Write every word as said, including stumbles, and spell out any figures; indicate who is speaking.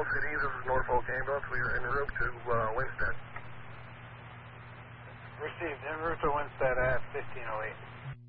Speaker 1: L C D, this is Norfolk Ambulance. We are en route to uh, Winstead.
Speaker 2: Received, en route to Winstead at fifteen oh eight.